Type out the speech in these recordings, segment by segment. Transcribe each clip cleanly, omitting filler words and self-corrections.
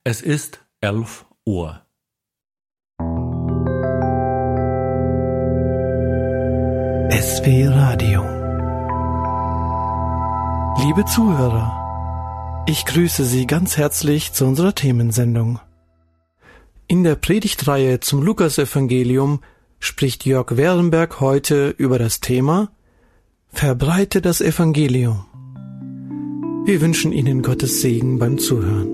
Es ist 11 Uhr. SW Radio. Liebe Zuhörer, ich grüße Sie ganz herzlich zu unserer Themensendung. In der Predigtreihe zum Lukasevangelium spricht Jörg Werenberg heute über das Thema Verbreite das Evangelium. Wir wünschen Ihnen Gottes Segen beim Zuhören.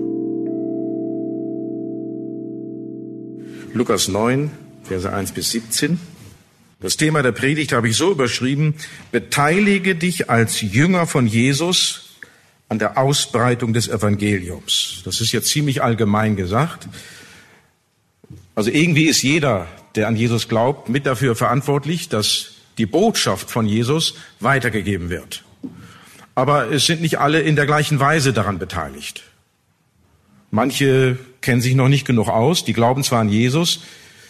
Lukas 9, Verse 1 bis 17. Das Thema der Predigt habe ich so überschrieben: Beteilige dich als Jünger von Jesus an der Ausbreitung des Evangeliums. Das ist jetzt ziemlich allgemein gesagt. Also irgendwie ist jeder, der an Jesus glaubt, mit dafür verantwortlich, dass die Botschaft von Jesus weitergegeben wird. Aber es sind nicht alle in der gleichen Weise daran beteiligt. Manche kennen sich noch nicht genug aus, die glauben zwar an Jesus,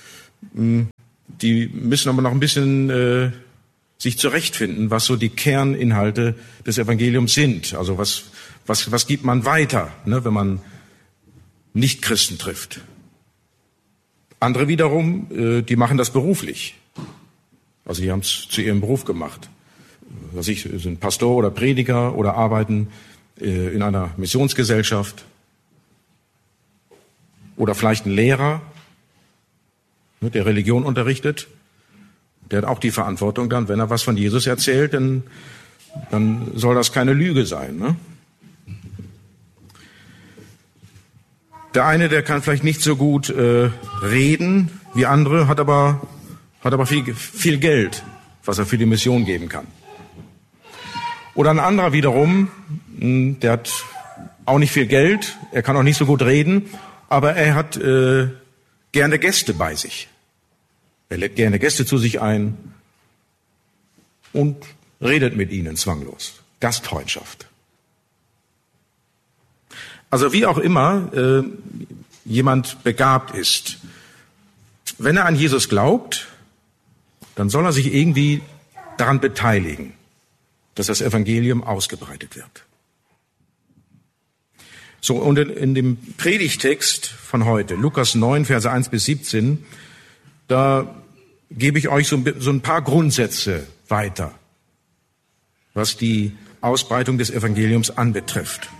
die müssen aber noch ein bisschen sich zurechtfinden, was so die Kerninhalte des Evangeliums sind. Also was gibt man weiter, ne, wenn man Nicht-Christen trifft. Andere wiederum, die machen das beruflich. Also die haben es zu ihrem Beruf gemacht. Sind Pastor oder Prediger oder arbeiten in einer Missionsgesellschaft. Oder vielleicht ein Lehrer, der Religion unterrichtet. Der hat auch die Verantwortung dann, wenn er was von Jesus erzählt, dann soll das keine Lüge sein. Ne? Der eine, der kann vielleicht nicht so gut reden wie andere, hat aber viel Geld, was er für die Mission geben kann. Oder ein anderer wiederum, der hat auch nicht viel Geld, er kann auch nicht so gut reden, aber er hat gerne Gäste bei sich. Er lädt gerne Gäste zu sich ein und redet mit ihnen zwanglos. Gastfreundschaft. Also wie auch immer jemand begabt ist, wenn er an Jesus glaubt, dann soll er sich irgendwie daran beteiligen, dass das Evangelium ausgebreitet wird. So, und in dem Predigtext von heute, Lukas 9, Verse 1 bis 17, da gebe ich euch so ein paar Grundsätze weiter, was die Ausbreitung des Evangeliums anbetrifft.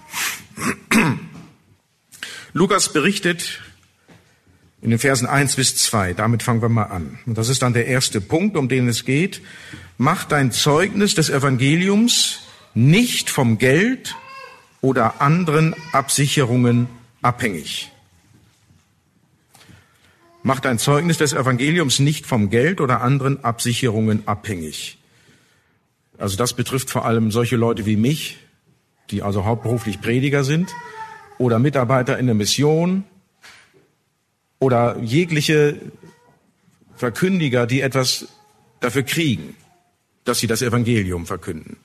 Lukas berichtet in den Versen 1 bis 2, damit fangen wir mal an. Und das ist dann der erste Punkt, um den es geht. Mach dein Zeugnis des Evangeliums nicht vom Geld oder anderen Absicherungen abhängig. Mach dein Zeugnis des Evangeliums nicht vom Geld oder anderen Absicherungen abhängig. Also das betrifft vor allem solche Leute wie mich, die also hauptberuflich Prediger sind oder Mitarbeiter in der Mission oder jegliche Verkündiger, die etwas dafür kriegen, dass sie das Evangelium verkünden.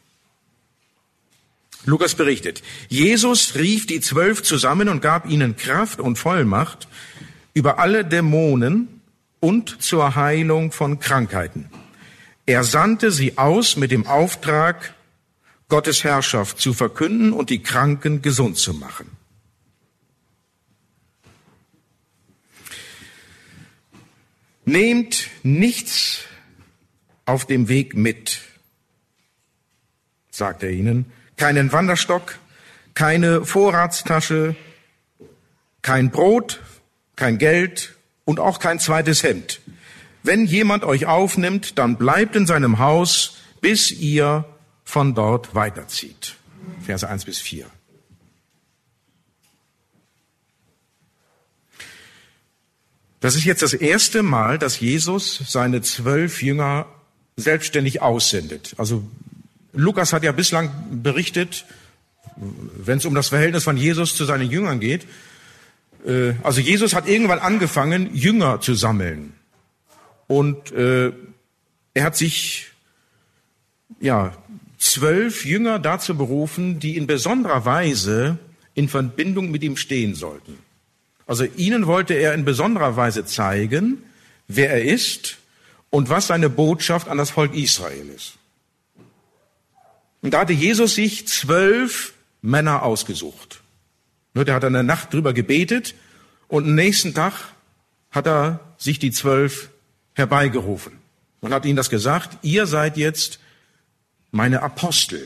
Lukas berichtet, Jesus rief die 12 zusammen und gab ihnen Kraft und Vollmacht über alle Dämonen und zur Heilung von Krankheiten. Er sandte sie aus mit dem Auftrag, Gottes Herrschaft zu verkünden und die Kranken gesund zu machen. Nehmt nichts auf dem Weg mit, sagt er ihnen. Keinen Wanderstock, keine Vorratstasche, kein Brot, kein Geld und auch kein zweites Hemd. Wenn jemand euch aufnimmt, dann bleibt in seinem Haus, bis ihr von dort weiterzieht. Verse 1 bis 4. Das ist jetzt das erste Mal, dass Jesus seine 12 Jünger selbstständig aussendet. Also Lukas hat ja bislang berichtet, wenn es um das Verhältnis von Jesus zu seinen Jüngern geht, also Jesus hat irgendwann angefangen, Jünger zu sammeln. Und er hat sich 12 Jünger dazu berufen, die in besonderer Weise in Verbindung mit ihm stehen sollten. Also ihnen wollte er in besonderer Weise zeigen, wer er ist und was seine Botschaft an das Volk Israel ist. Und da hatte Jesus sich 12 Männer ausgesucht. Der hat in der Nacht drüber gebetet und am nächsten Tag hat er sich die 12 herbeigerufen und hat ihnen das gesagt: Ihr seid jetzt meine Apostel.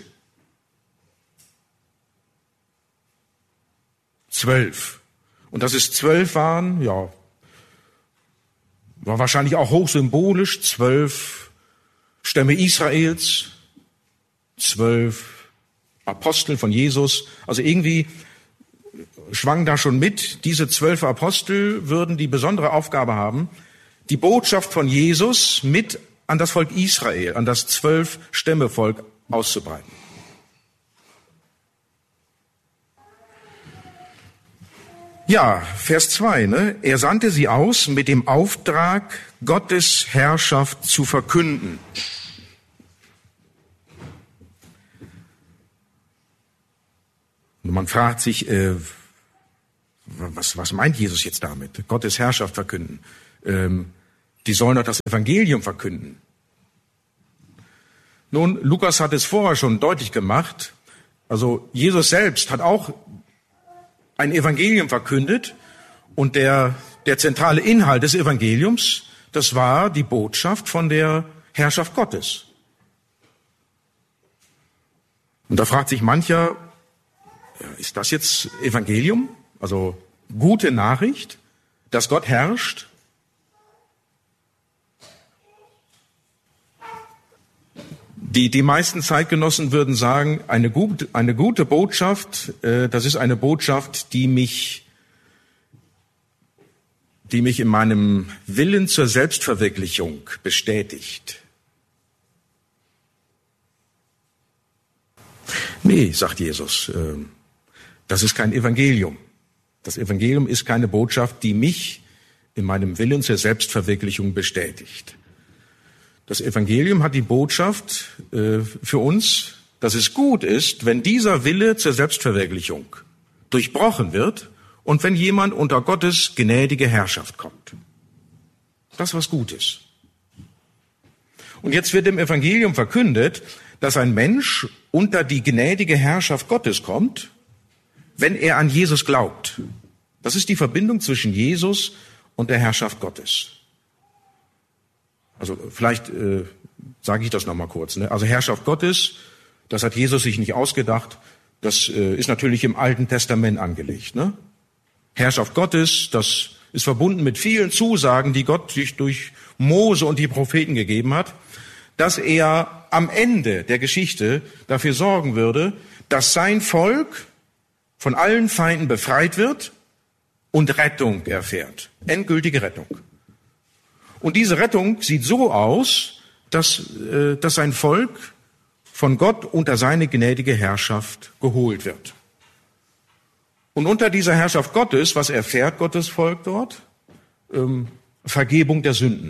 12. Und dass es 12 waren, ja, war wahrscheinlich auch hochsymbolisch. 12 Stämme Israels, 12 Apostel von Jesus. Also irgendwie schwang da schon mit, diese 12 Apostel würden die besondere Aufgabe haben, die Botschaft von Jesus mit an das Volk Israel, an das 12-Stämme-Volk auszubreiten. Ja, Vers 2, Er sandte sie aus mit dem Auftrag, Gottes Herrschaft zu verkünden. Und man fragt sich, was meint Jesus jetzt damit? Gottes Herrschaft verkünden. Die sollen doch das Evangelium verkünden. Nun, Lukas hat es vorher schon deutlich gemacht. Also Jesus selbst hat auch ein Evangelium verkündet. Und der zentrale Inhalt des Evangeliums, das war die Botschaft von der Herrschaft Gottes. Und da fragt sich mancher, ist das jetzt Evangelium? Also gute Nachricht, dass Gott herrscht? Die meisten Zeitgenossen würden sagen, eine gute Botschaft, das ist eine Botschaft, die mich in meinem Willen zur Selbstverwirklichung bestätigt. Nee, sagt Jesus, das ist kein Evangelium. Das Evangelium ist keine Botschaft, die mich in meinem Willen zur Selbstverwirklichung bestätigt. Das Evangelium hat die Botschaft für uns, dass es gut ist, wenn dieser Wille zur Selbstverwirklichung durchbrochen wird und wenn jemand unter Gottes gnädige Herrschaft kommt. Das ist was Gutes. Und jetzt wird im Evangelium verkündet, dass ein Mensch unter die gnädige Herrschaft Gottes kommt, wenn er an Jesus glaubt. Das ist die Verbindung zwischen Jesus und der Herrschaft Gottes. Also vielleicht sage ich das nochmal kurz. Also Herrschaft Gottes, das hat Jesus sich nicht ausgedacht, das ist natürlich im Alten Testament angelegt. Herrschaft Gottes, das ist verbunden mit vielen Zusagen, die Gott sich durch Mose und die Propheten gegeben hat, dass er am Ende der Geschichte dafür sorgen würde, dass sein Volk von allen Feinden befreit wird und Rettung erfährt. Endgültige Rettung. Und diese Rettung sieht so aus, dass sein Volk von Gott unter seine gnädige Herrschaft geholt wird. Und unter dieser Herrschaft Gottes, was erfährt Gottes Volk dort? Vergebung der Sünden.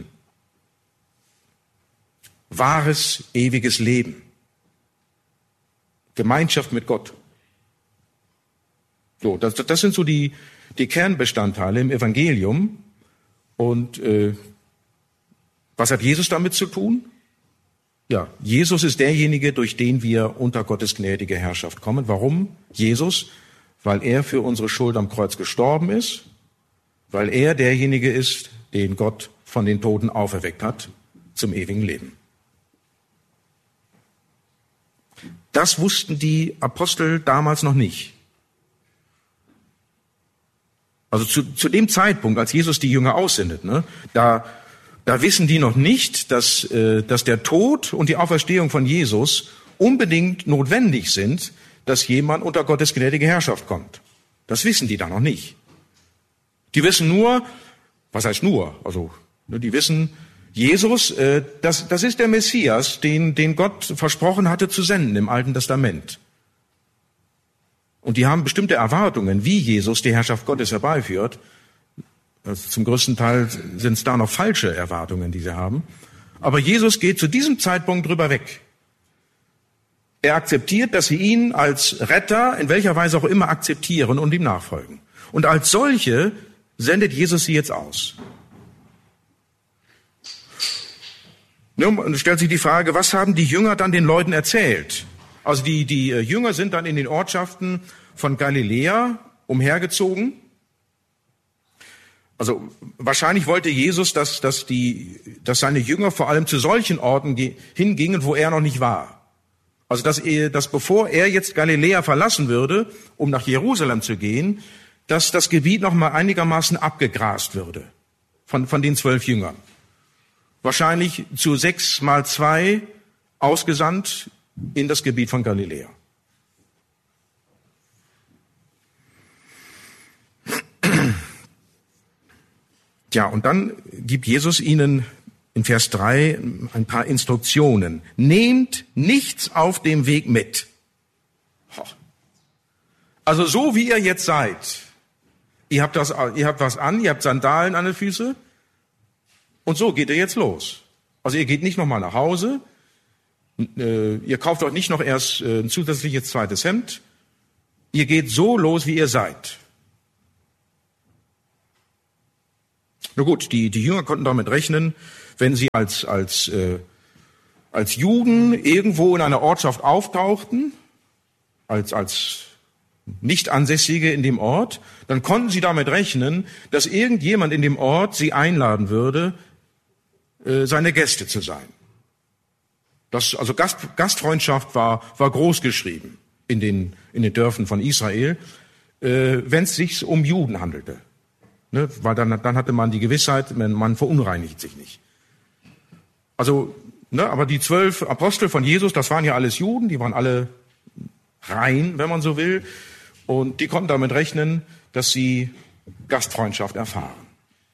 Wahres, ewiges Leben. Gemeinschaft mit Gott. So, das sind so die Kernbestandteile im Evangelium. Und was hat Jesus damit zu tun? Ja, Jesus ist derjenige, durch den wir unter Gottes gnädige Herrschaft kommen. Warum? Jesus, weil er für unsere Schuld am Kreuz gestorben ist, weil er derjenige ist, den Gott von den Toten auferweckt hat zum ewigen Leben. Das wussten die Apostel damals noch nicht. Also zu dem Zeitpunkt, als Jesus die Jünger aussendet, da wissen die noch nicht, dass der Tod und die Auferstehung von Jesus unbedingt notwendig sind, dass jemand unter Gottes gnädige Herrschaft kommt. Das wissen die da noch nicht. Die wissen nur, was heißt nur? Also die wissen, Jesus, das ist der Messias, den Gott versprochen hatte zu senden im Alten Testament. Und die haben bestimmte Erwartungen, wie Jesus die Herrschaft Gottes herbeiführt. Also zum größten Teil sind es da noch falsche Erwartungen, die sie haben. Aber Jesus geht zu diesem Zeitpunkt drüber weg. Er akzeptiert, dass sie ihn als Retter in welcher Weise auch immer akzeptieren und ihm nachfolgen. Und als solche sendet Jesus sie jetzt aus. Und stellt sich die Frage, was haben die Jünger dann den Leuten erzählt? Also die Jünger sind dann in den Ortschaften von Galiläa umhergezogen. Also wahrscheinlich wollte Jesus, dass seine Jünger vor allem zu solchen Orten hingingen, wo er noch nicht war. Also dass bevor er jetzt Galiläa verlassen würde, um nach Jerusalem zu gehen, dass das Gebiet noch mal einigermaßen abgegrast würde von den 12 Jüngern. Wahrscheinlich zu 6x2 ausgesandt in das Gebiet von Galiläa. Ja, und dann gibt Jesus ihnen in Vers 3 ein paar Instruktionen. Nehmt nichts auf dem Weg mit. Also so wie ihr jetzt seid. Ihr habt was an, ihr habt Sandalen an den Füßen. Und so geht ihr jetzt los. Also ihr geht nicht nochmal nach Hause. Ihr kauft euch nicht noch erst ein zusätzliches zweites Hemd. Ihr geht so los, wie ihr seid. Na gut, die Jünger konnten damit rechnen, wenn sie als Juden irgendwo in einer Ortschaft auftauchten, als Nicht-Ansässige in dem Ort, dann konnten sie damit rechnen, dass irgendjemand in dem Ort sie einladen würde, seine Gäste zu sein. Also Gastfreundschaft war groß geschrieben in den Dörfern von Israel, wenn es sich um Juden handelte. Ne, weil dann hatte man die Gewissheit, man verunreinigt sich nicht. Also, ne, aber die 12 Apostel von Jesus, das waren ja alles Juden, die waren alle rein, wenn man so will. Und die konnten damit rechnen, dass sie Gastfreundschaft erfahren.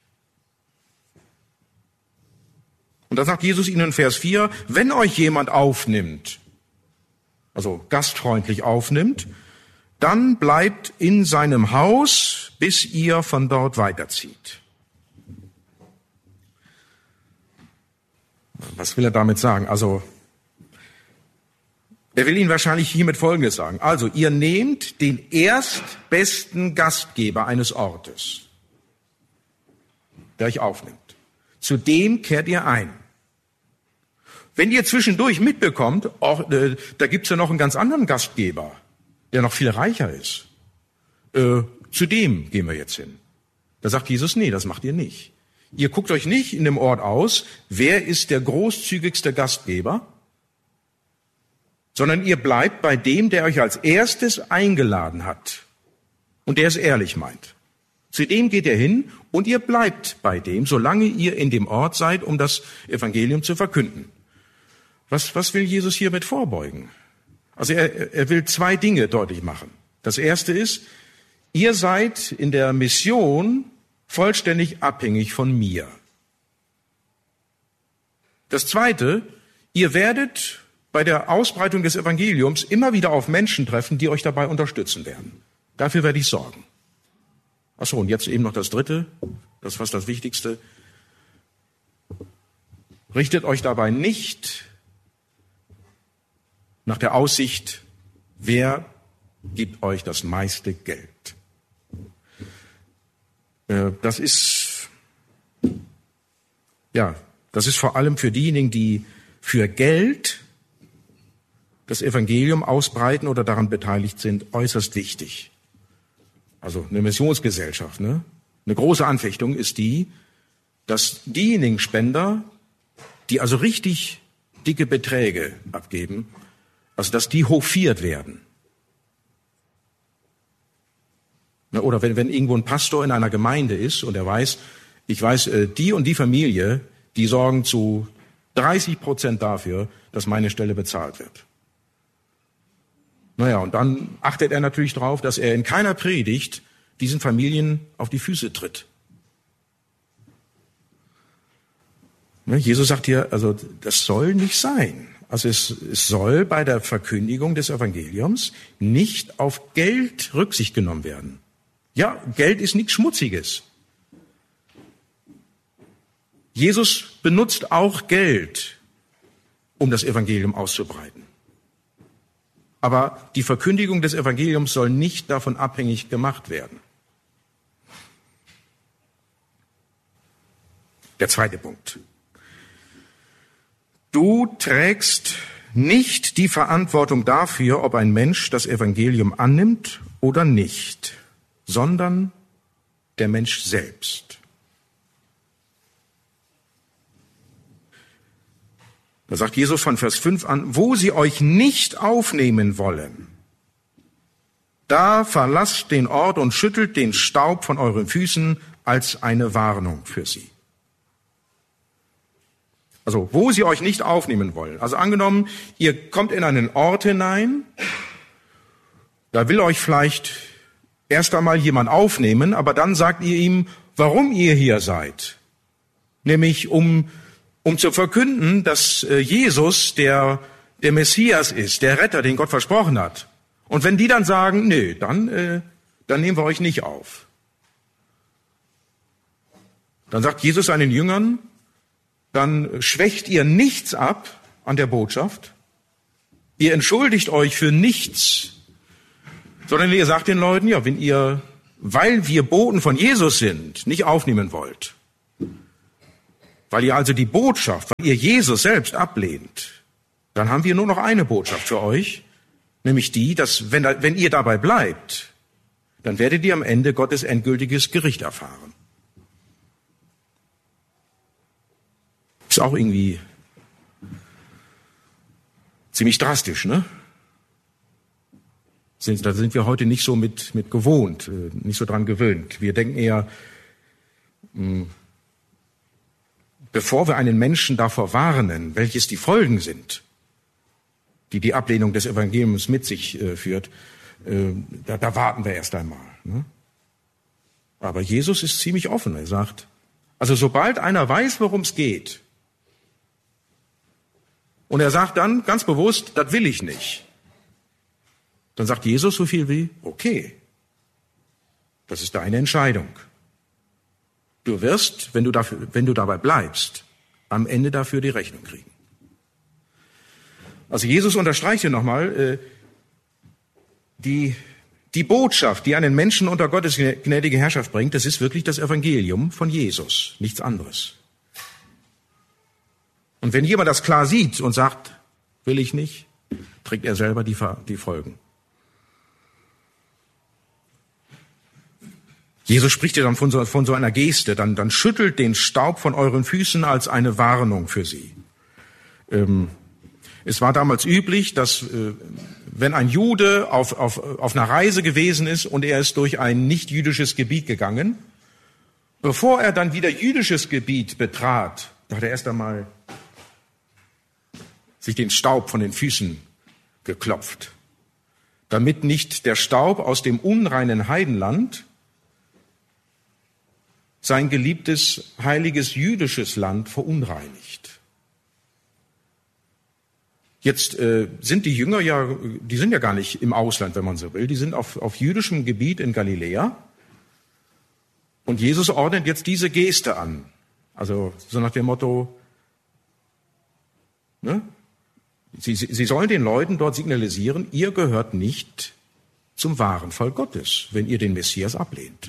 Und da sagt Jesus ihnen in Vers 4, wenn euch jemand aufnimmt, also gastfreundlich aufnimmt, dann bleibt in seinem Haus, bis ihr von dort weiterzieht. Was will er damit sagen? Also, er will Ihnen wahrscheinlich hiermit Folgendes sagen. Also, ihr nehmt den erstbesten Gastgeber eines Ortes, der euch aufnimmt. Zu dem kehrt ihr ein. Wenn ihr zwischendurch mitbekommt, da gibt's ja noch einen ganz anderen Gastgeber, der noch viel reicher ist. Zu dem gehen wir jetzt hin. Da sagt Jesus, nee, das macht ihr nicht. Ihr guckt euch nicht in dem Ort aus, wer ist der großzügigste Gastgeber, sondern ihr bleibt bei dem, der euch als erstes eingeladen hat und der es ehrlich meint. Zu dem geht ihr hin und ihr bleibt bei dem, solange ihr in dem Ort seid, um das Evangelium zu verkünden. Was will Jesus hiermit vorbeugen? Also er will 2 Dinge deutlich machen. Das erste ist, ihr seid in der Mission vollständig abhängig von mir. Das zweite, ihr werdet bei der Ausbreitung des Evangeliums immer wieder auf Menschen treffen, die euch dabei unterstützen werden. Dafür werde ich sorgen. Ach so, und jetzt eben noch das dritte, das ist fast das Wichtigste. Richtet euch dabei nicht nach der Aussicht, wer gibt euch das meiste Geld. Das ist vor allem für diejenigen, die für Geld das Evangelium ausbreiten oder daran beteiligt sind, äußerst wichtig. Also eine Missionsgesellschaft, ne? Eine große Anfechtung ist die, dass diejenigen Spender, die also richtig dicke Beträge abgeben, also dass die hofiert werden. Oder wenn irgendwo ein Pastor in einer Gemeinde ist und er weiß, die und die Familie, die sorgen zu 30% dafür, dass meine Stelle bezahlt wird. Naja, und dann achtet er natürlich darauf, dass er in keiner Predigt diesen Familien auf die Füße tritt. Jesus sagt hier, also das soll nicht sein. Also es soll bei der Verkündigung des Evangeliums nicht auf Geld Rücksicht genommen werden. Ja, Geld ist nichts Schmutziges. Jesus benutzt auch Geld, um das Evangelium auszubreiten. Aber die Verkündigung des Evangeliums soll nicht davon abhängig gemacht werden. Der zweite Punkt. Du trägst nicht die Verantwortung dafür, ob ein Mensch das Evangelium annimmt oder nicht. sondern der Mensch selbst. Da sagt Jesus von Vers 5 an, wo sie euch nicht aufnehmen wollen, da verlasst den Ort und schüttelt den Staub von euren Füßen als eine Warnung für sie. Also, wo sie euch nicht aufnehmen wollen. Also angenommen, ihr kommt in einen Ort hinein, da will euch vielleicht erst einmal jemand aufnehmen, aber dann sagt ihr ihm, warum ihr hier seid. Nämlich um zu verkünden, dass Jesus der Messias ist, der Retter, den Gott versprochen hat. Und wenn die dann sagen, nö, dann nehmen wir euch nicht auf. Dann sagt Jesus seinen Jüngern, dann schwächt ihr nichts ab an der Botschaft. Ihr entschuldigt euch für nichts, sondern ihr sagt den Leuten, ja, wenn ihr, weil wir Boten von Jesus sind, nicht aufnehmen wollt, weil ihr also die Botschaft, weil ihr Jesus selbst ablehnt, dann haben wir nur noch eine Botschaft für euch, nämlich die, dass wenn ihr dabei bleibt, dann werdet ihr am Ende Gottes endgültiges Gericht erfahren. Ist auch irgendwie ziemlich drastisch, ne? Da sind wir heute nicht so mit gewohnt, nicht so dran gewöhnt. Wir denken eher, bevor wir einen Menschen davor warnen, welches die Folgen sind, die Ablehnung des Evangeliums mit sich führt, da warten wir erst einmal. Ne? Aber Jesus ist ziemlich offen. Er sagt, also sobald einer weiß, worum es geht, und er sagt dann ganz bewusst, das will ich nicht, dann sagt Jesus so viel wie, okay, das ist deine Entscheidung. Du wirst, wenn du dabei bleibst, am Ende dafür die Rechnung kriegen. Also Jesus unterstreicht hier nochmal, die Botschaft, die einen Menschen unter Gottes gnädige Herrschaft bringt, das ist wirklich das Evangelium von Jesus, nichts anderes. Und wenn jemand das klar sieht und sagt, will ich nicht, trägt er selber die Folgen. Jesus spricht ja dann von so einer Geste, dann schüttelt den Staub von euren Füßen als eine Warnung für sie. Es war damals üblich, dass wenn ein Jude auf einer Reise gewesen ist und er ist durch ein nicht-jüdisches Gebiet gegangen, bevor er dann wieder jüdisches Gebiet betrat, da hat er erst einmal sich den Staub von den Füßen geklopft, damit nicht der Staub aus dem unreinen Heidenland sein geliebtes, heiliges, jüdisches Land verunreinigt. Jetzt sind die Jünger die sind ja gar nicht im Ausland, wenn man so will. Die sind auf jüdischem Gebiet in Galiläa. Und Jesus ordnet jetzt diese Geste an. Also so nach dem Motto, ne? Sie sollen den Leuten dort signalisieren, ihr gehört nicht zum wahren Volk Gottes, wenn ihr den Messias ablehnt.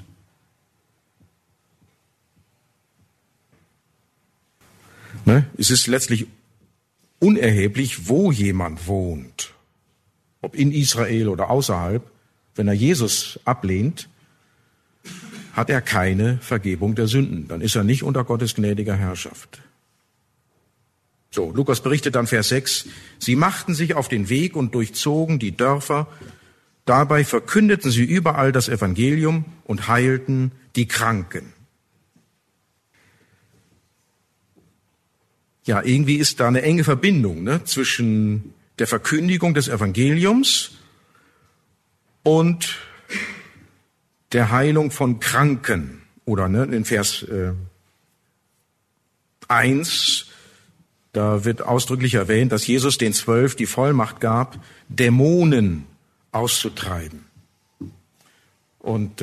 Ne? Es ist letztlich unerheblich, wo jemand wohnt, ob in Israel oder außerhalb. Wenn er Jesus ablehnt, hat er keine Vergebung der Sünden. Dann ist er nicht unter Gottes gnädiger Herrschaft. So, Lukas berichtet dann Vers 6, sie machten sich auf den Weg und durchzogen die Dörfer. Dabei verkündeten sie überall das Evangelium und heilten die Kranken. Ja, irgendwie ist da eine enge Verbindung, ne, zwischen der Verkündigung des Evangeliums und der Heilung von Kranken. Oder ne, in Vers 1, da wird ausdrücklich erwähnt, dass Jesus den 12 die Vollmacht gab, Dämonen auszutreiben. Und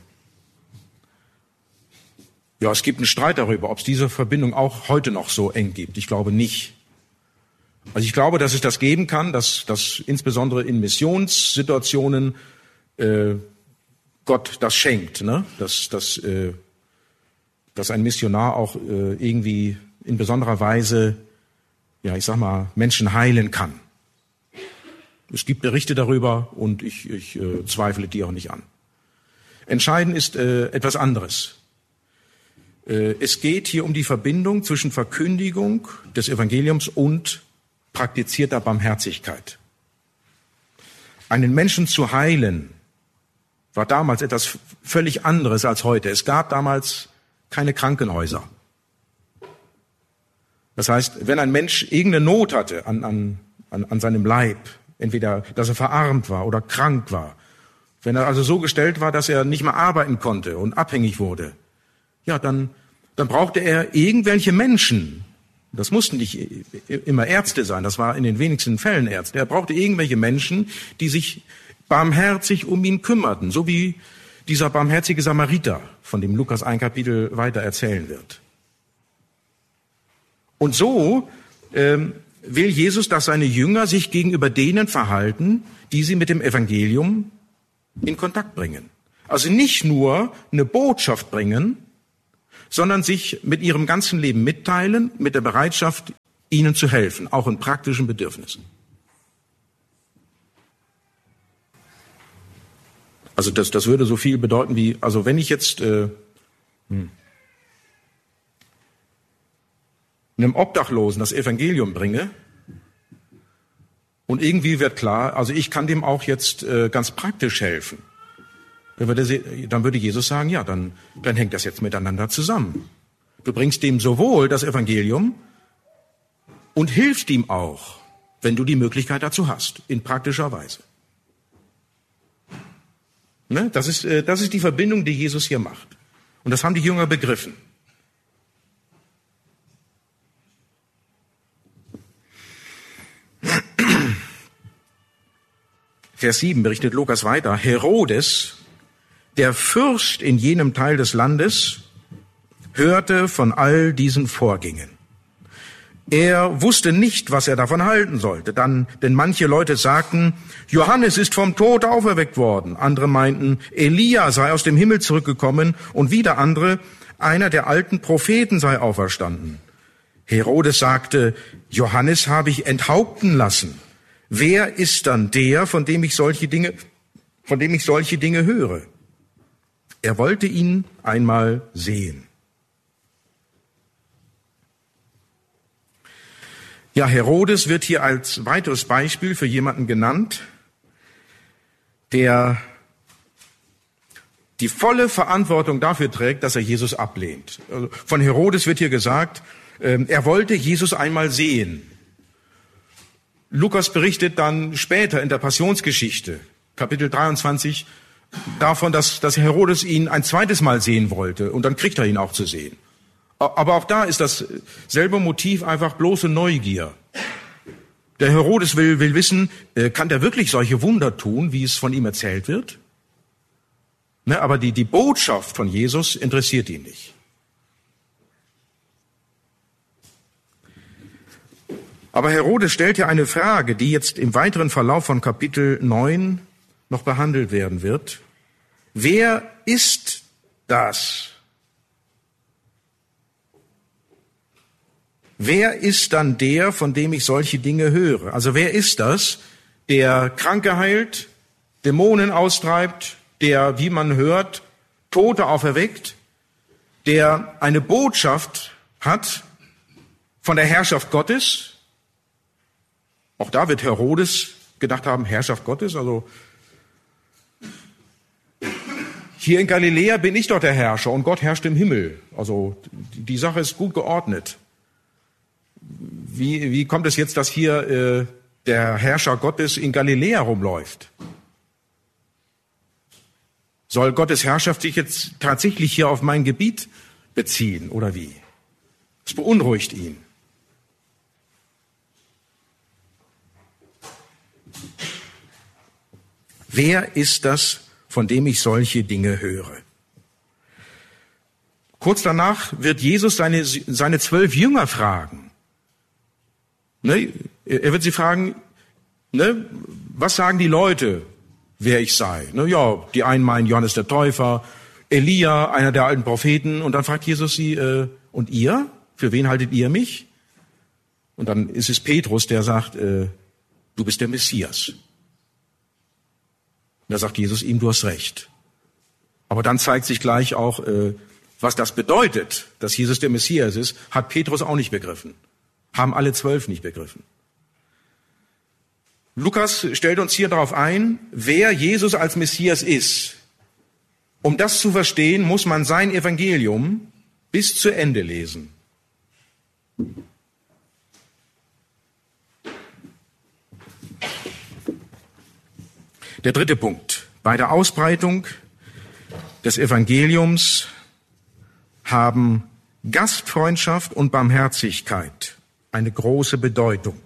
ja, es gibt einen Streit darüber, ob es diese Verbindung auch heute noch so eng gibt. Ich glaube nicht. Also ich glaube, dass es das geben kann, dass insbesondere in Missionssituationen Gott das schenkt, ne? Dass ein Missionar auch irgendwie in besonderer Weise, ja, ich sag mal, Menschen heilen kann. Es gibt Berichte darüber und ich zweifle die auch nicht an. Entscheidend ist etwas anderes. Es geht hier um die Verbindung zwischen Verkündigung des Evangeliums und praktizierter Barmherzigkeit. Einen Menschen zu heilen war damals etwas völlig anderes als heute. Es gab damals keine Krankenhäuser. Das heißt, wenn ein Mensch irgendeine Not hatte an seinem Leib, entweder, dass er verarmt war oder krank war, wenn er also so gestellt war, dass er nicht mehr arbeiten konnte und abhängig wurde, ja, dann brauchte er irgendwelche Menschen. Das mussten nicht immer Ärzte sein, das war in den wenigsten Fällen Ärzte. Er brauchte irgendwelche Menschen, die sich barmherzig um ihn kümmerten, so wie dieser barmherzige Samariter, von dem Lukas ein Kapitel weiter erzählen wird. Und so will Jesus, dass seine Jünger sich gegenüber denen verhalten, die sie mit dem Evangelium in Kontakt bringen. Also nicht nur eine Botschaft bringen, sondern sich mit ihrem ganzen Leben mitteilen, mit der Bereitschaft, ihnen zu helfen, auch in praktischen Bedürfnissen. Also das würde so viel bedeuten wie, also wenn ich jetzt einem Obdachlosen das Evangelium bringe und irgendwie wird klar, also ich kann dem auch jetzt ganz praktisch helfen, dann würde Jesus sagen, ja, dann hängt das jetzt miteinander zusammen. Du bringst dem sowohl das Evangelium und hilfst ihm auch, wenn du die Möglichkeit dazu hast, in praktischer Weise. Ne? Das ist die Verbindung, die Jesus hier macht. Und das haben die Jünger begriffen. Vers 7 berichtet Lukas weiter. Herodes, der Fürst in jenem Teil des Landes, hörte von all diesen Vorgängen. Er wusste nicht, was er davon halten sollte. Denn manche Leute sagten, Johannes ist vom Tod auferweckt worden. Andere meinten, Elia sei aus dem Himmel zurückgekommen. Und wieder andere, einer der alten Propheten sei auferstanden. Herodes sagte, Johannes habe ich enthaupten lassen. Wer ist dann der, von dem ich solche Dinge höre? Er wollte ihn einmal sehen. Ja, Herodes wird hier als weiteres Beispiel für jemanden genannt, der die volle Verantwortung dafür trägt, dass er Jesus ablehnt. Also von Herodes wird hier gesagt, er wollte Jesus einmal sehen. Lukas berichtet dann später in der Passionsgeschichte, Kapitel 23, davon, dass Herodes ihn ein zweites Mal sehen wollte und dann kriegt er ihn auch zu sehen. Aber auch da ist dasselbe Motiv einfach bloße Neugier. Der Herodes will wissen, kann der wirklich solche Wunder tun, wie es von ihm erzählt wird? Ne, aber die Botschaft von Jesus interessiert ihn nicht. Aber Herodes stellt ja eine Frage, die jetzt im weiteren Verlauf von Kapitel 9 noch behandelt werden wird. Wer ist das? Wer ist dann der, von dem ich solche Dinge höre? Also wer ist das, der Kranke heilt, Dämonen austreibt, der, wie man hört, Tote auferweckt, der eine Botschaft hat von der Herrschaft Gottes? Auch da wird Herodes gedacht haben, Herrschaft Gottes, also hier in Galiläa bin ich doch der Herrscher und Gott herrscht im Himmel. Also die Sache ist gut geordnet. Wie kommt es jetzt, dass hier der Herrscher Gottes in Galiläa rumläuft? Soll Gottes Herrschaft sich jetzt tatsächlich hier auf mein Gebiet beziehen oder wie? Es beunruhigt ihn. Wer ist das, von dem ich solche Dinge höre? Kurz danach wird Jesus seine 12 Jünger fragen. Ne? Er wird sie fragen, ne? Was sagen die Leute, wer ich sei? Ne? Ja, die einen meinen Johannes der Täufer, Elia, einer der alten Propheten. Und dann fragt Jesus sie, und ihr? Für wen haltet ihr mich? Und dann ist es Petrus, der sagt, du bist der Messias. Und da sagt Jesus ihm, du hast recht. Aber dann zeigt sich gleich auch, was das bedeutet, dass Jesus der Messias ist, hat Petrus auch nicht begriffen. Haben alle 12 nicht begriffen. Lukas stellt uns hier darauf ein, wer Jesus als Messias ist. Um das zu verstehen, muss man sein Evangelium bis zu Ende lesen. Der dritte Punkt. Bei der Ausbreitung des Evangeliums haben Gastfreundschaft und Barmherzigkeit eine große Bedeutung.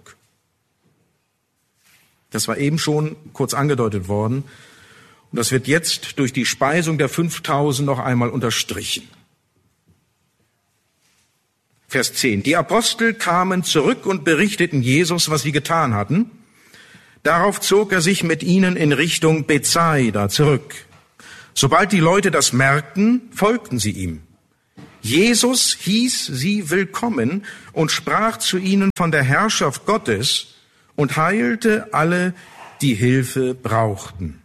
Das war eben schon kurz angedeutet worden. Und das wird jetzt durch die Speisung der 5000 noch einmal unterstrichen. Vers 10. Die Apostel kamen zurück und berichteten Jesus, was sie getan hatten. Darauf zog er sich mit ihnen in Richtung Bethsaida zurück. Sobald die Leute das merkten, folgten sie ihm. Jesus hieß sie willkommen und sprach zu ihnen von der Herrschaft Gottes und heilte alle, die Hilfe brauchten.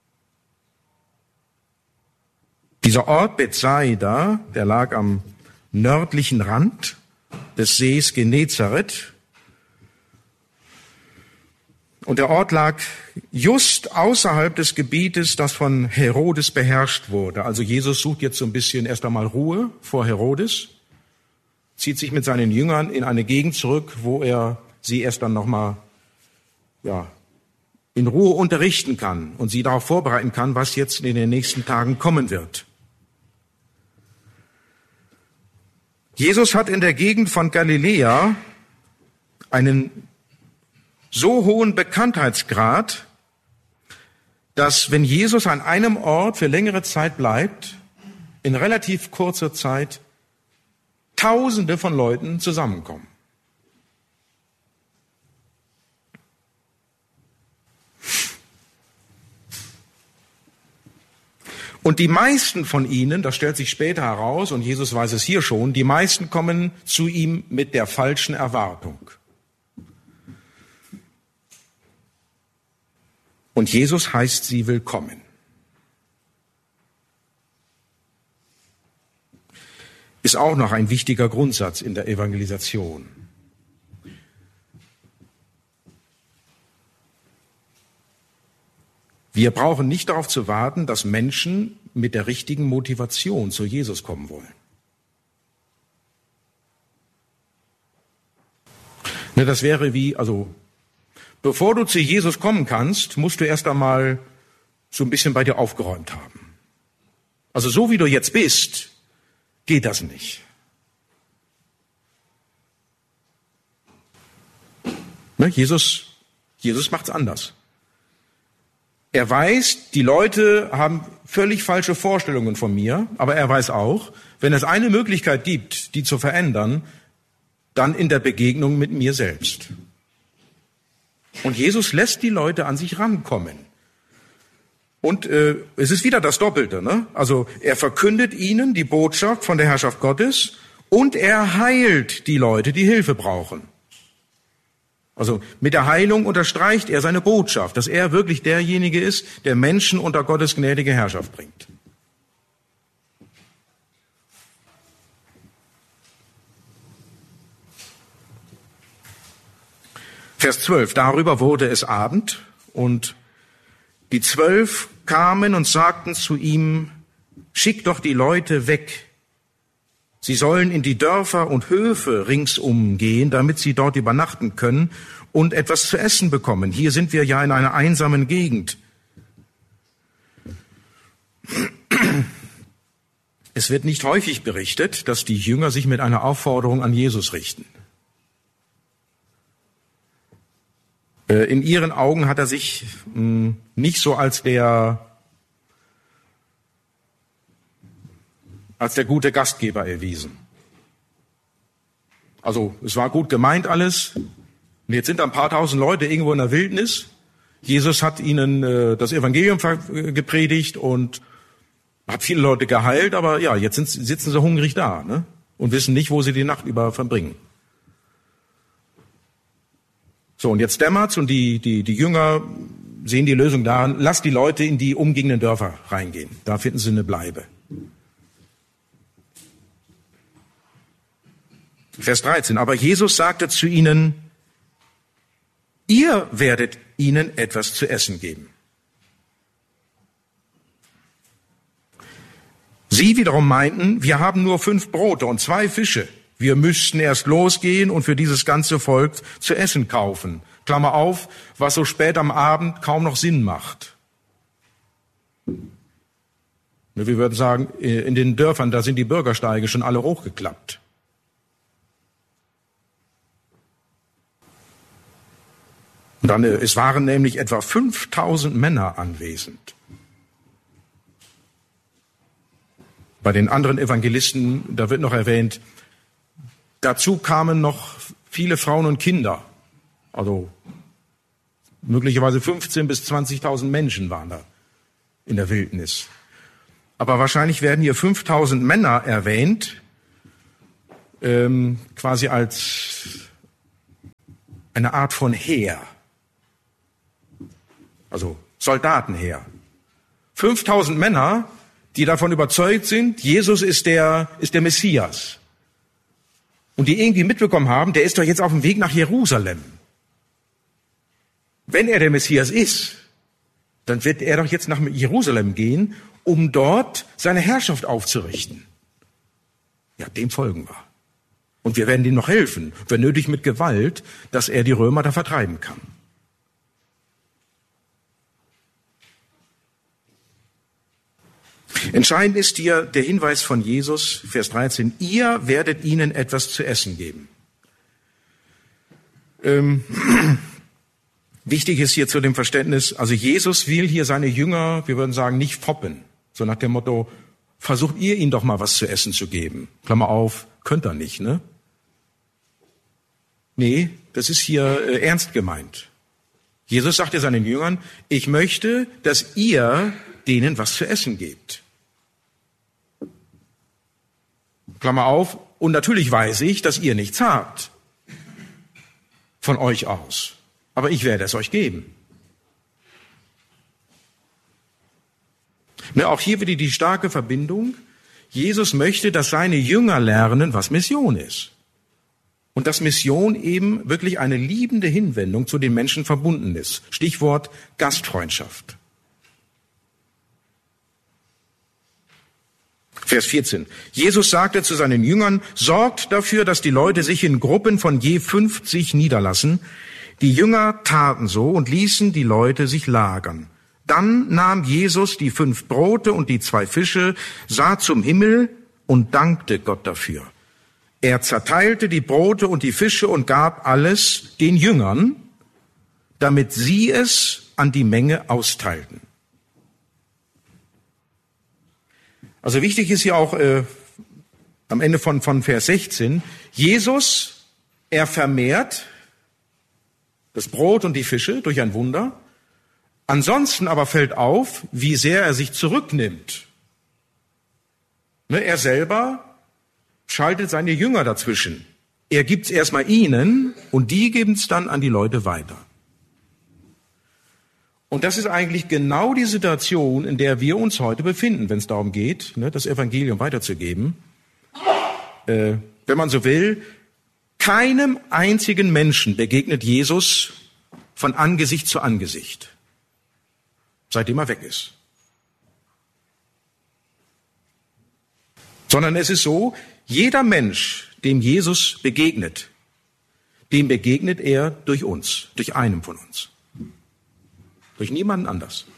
Dieser Ort Bethsaida, der lag am nördlichen Rand des Sees Genezareth. Und der Ort lag just außerhalb des Gebietes, das von Herodes beherrscht wurde. Also Jesus sucht jetzt so ein bisschen erst einmal Ruhe vor Herodes, zieht sich mit seinen Jüngern in eine Gegend zurück, wo er sie erst dann nochmal in Ruhe unterrichten kann und sie darauf vorbereiten kann, was jetzt in den nächsten Tagen kommen wird. Jesus hat in der Gegend von Galiläa einen so hohen Bekanntheitsgrad, dass wenn Jesus an einem Ort für längere Zeit bleibt, in relativ kurzer Zeit Tausende von Leuten zusammenkommen. Und die meisten von ihnen, das stellt sich später heraus, und Jesus weiß es hier schon, die meisten kommen zu ihm mit der falschen Erwartung. Und Jesus heißt sie willkommen. Ist auch noch ein wichtiger Grundsatz in der Evangelisation. Wir brauchen nicht darauf zu warten, dass Menschen mit der richtigen Motivation zu Jesus kommen wollen. Das wäre bevor du zu Jesus kommen kannst, musst du erst einmal so ein bisschen bei dir aufgeräumt haben. Also so wie du jetzt bist, geht das nicht. Jesus macht's anders. Er weiß, die Leute haben völlig falsche Vorstellungen von mir, aber er weiß auch, wenn es eine Möglichkeit gibt, die zu verändern, dann in der Begegnung mit mir selbst. Und Jesus lässt die Leute an sich rankommen. Und es ist wieder das Doppelte, ne? Also er verkündet ihnen die Botschaft von der Herrschaft Gottes und er heilt die Leute, die Hilfe brauchen. Also mit der Heilung unterstreicht er seine Botschaft, dass er wirklich derjenige ist, der Menschen unter Gottes gnädige Herrschaft bringt. Vers 12, darüber wurde es Abend und die 12 kamen und sagten zu ihm, schick doch die Leute weg. Sie sollen in die Dörfer und Höfe ringsum gehen, damit sie dort übernachten können und etwas zu essen bekommen. Hier sind wir ja in einer einsamen Gegend. Es wird nicht häufig berichtet, dass die Jünger sich mit einer Aufforderung an Jesus richten. In ihren Augen hat er sich nicht so als der gute Gastgeber erwiesen. Also es war gut gemeint alles. Und jetzt sind da ein paar tausend Leute irgendwo in der Wildnis. Jesus hat ihnen das Evangelium gepredigt und hat viele Leute geheilt. Aber ja, jetzt sitzen sie hungrig da, ne? Und wissen nicht, wo sie die Nacht über verbringen. So, und jetzt dämmert's und die Jünger sehen die Lösung darin, lasst die Leute in die umliegenden Dörfer reingehen. Da finden sie eine Bleibe. Vers 13. Aber Jesus sagte zu ihnen, ihr werdet ihnen etwas zu essen geben. Sie wiederum meinten, wir haben nur 5 Brote und 2 Fische. Wir müssten erst losgehen und für dieses ganze Volk zu essen kaufen. Klammer auf, was so spät am Abend kaum noch Sinn macht. Wir würden sagen, in den Dörfern, da sind die Bürgersteige schon alle hochgeklappt. Und dann, es waren nämlich etwa 5000 Männer anwesend. Bei den anderen Evangelisten, da wird noch erwähnt, dazu kamen noch viele Frauen und Kinder. Also möglicherweise 15.000 bis 20.000 Menschen waren da in der Wildnis. Aber wahrscheinlich werden hier 5.000 Männer erwähnt, quasi als eine Art von Heer. Also Soldatenheer. 5.000 Männer, die davon überzeugt sind, Jesus ist der Messias. Und die irgendwie mitbekommen haben, der ist doch jetzt auf dem Weg nach Jerusalem. Wenn er der Messias ist, dann wird er doch jetzt nach Jerusalem gehen, um dort seine Herrschaft aufzurichten. Ja, dem folgen wir. Und wir werden ihm noch helfen, wenn nötig mit Gewalt, dass er die Römer da vertreiben kann. Entscheidend ist hier der Hinweis von Jesus, Vers 13, ihr werdet ihnen etwas zu essen geben. Wichtig ist hier zu dem Verständnis, also Jesus will hier seine Jünger, wir würden sagen, nicht foppen, so nach dem Motto, versucht ihr ihnen doch mal was zu essen zu geben. Klammer auf, könnt ihr nicht, ne? Nee, das ist hier ernst gemeint. Jesus sagte seinen Jüngern, ich möchte, dass ihr denen was zu essen gebt. Klammer auf, und natürlich weiß ich, dass ihr nichts habt von euch aus. Aber ich werde es euch geben. Auch hier wieder die starke Verbindung. Jesus möchte, dass seine Jünger lernen, was Mission ist. Und dass Mission eben wirklich eine liebende Hinwendung zu den Menschen verbunden ist. Stichwort Gastfreundschaft. Vers 14. Jesus sagte zu seinen Jüngern, sorgt dafür, dass die Leute sich in Gruppen von je 50 niederlassen. Die Jünger taten so und ließen die Leute sich lagern. Dann nahm Jesus die 5 Brote und die 2 Fische, sah zum Himmel und dankte Gott dafür. Er zerteilte die Brote und die Fische und gab alles den Jüngern, damit sie es an die Menge austeilten. Also wichtig ist hier auch am Ende von Vers 16, Jesus, er vermehrt das Brot und die Fische durch ein Wunder. Ansonsten aber fällt auf, wie sehr er sich zurücknimmt. Er selber schaltet seine Jünger dazwischen. Er gibt es erstmal ihnen und die geben es dann an die Leute weiter. Und das ist eigentlich genau die Situation, in der wir uns heute befinden, wenn es darum geht, das Evangelium weiterzugeben. Wenn man so will, keinem einzigen Menschen begegnet Jesus von Angesicht zu Angesicht, seitdem er weg ist. Sondern es ist so, jeder Mensch, dem Jesus begegnet, dem begegnet er durch uns, durch einen von uns. Durch niemanden anders.